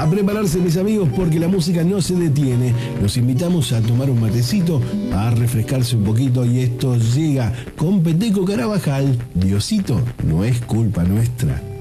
A prepararse, mis amigos, porque la música no se detiene. Los invitamos a tomar un matecito, a refrescarse un poquito, y esto llega con Peteco Carabajal. Diosito, no es culpa nuestra.